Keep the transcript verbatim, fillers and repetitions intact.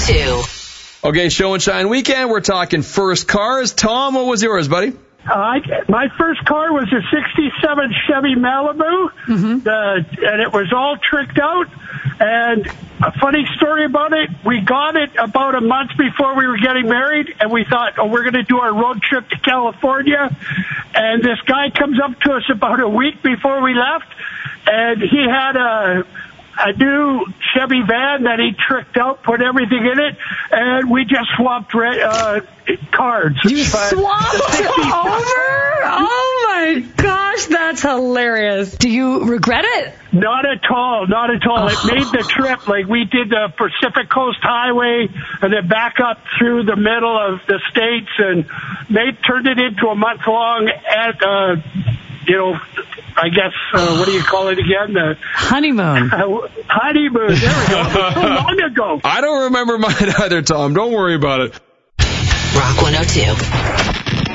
two. Okay, Show and Shine weekend. We're talking first cars. Tom, what was yours, buddy? Uh, I, my first car was a sixty-seven Chevy Malibu, mm-hmm. the, and it was all tricked out. And a funny story about it, we got it about a month before we were getting married, and we thought, oh, we're going to do our road trip to California. And this guy comes up to us about a week before we left, and he had a... a new Chevy van that he tricked out, put everything in it, and we just swapped uh, cards. You swapped over? Oh, my gosh, that's hilarious. Do you regret it? Not at all, not at all. Oh. It made the trip. Like, we did the Pacific Coast Highway and then back up through the middle of the States, and made turned it into a month-long at, uh, you know, I guess, uh, what do you call it again? Uh, honeymoon. Uh, honeymoon. There we go. So long ago. I don't remember mine either, Tom. Don't worry about it. Rock one oh two.